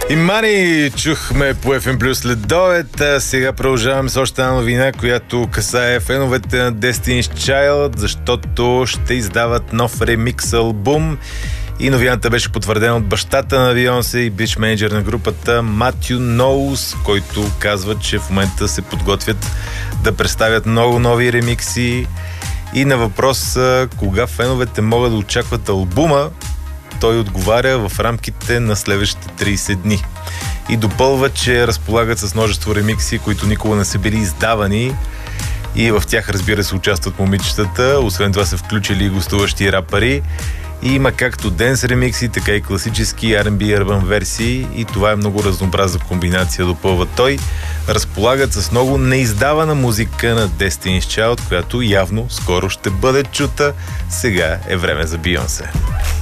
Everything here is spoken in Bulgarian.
И Мани чухме по FM Plus следобед. Сега продължаваме с още една новина, която касае феновете на Destiny's Child, защото ще издават нов ремикс албум. И новината беше потвърдена от бащата на Бейонсе и бивш менеджер на групата Матю Ноус, който казва, че в момента се подготвят да представят много нови ремикси. И на въпрос кога феновете могат да очакват албума, той отговаря в рамките на следващите 30 дни. И допълва, че разполагат с множество ремикси, които никога не са били издавани, и в тях, разбира се, участват момичетата. Освен това са включили и гостуващи рапъри. И има както денс ремикси, така и класически R&B urban версии, и това е много разнообразна комбинация, допълва той. Разполагат с много неиздавана музика на Destiny's Child, която явно скоро ще бъде чута. Сега е време за Бейонсе.